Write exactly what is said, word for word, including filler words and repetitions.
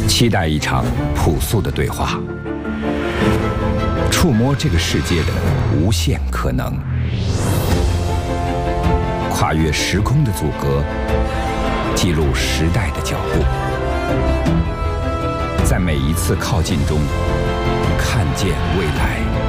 期待一场朴素的对话，触摸这个世界的无限可能，跨越时空的阻隔，记录时代的脚步，在每一次靠近中看见未来。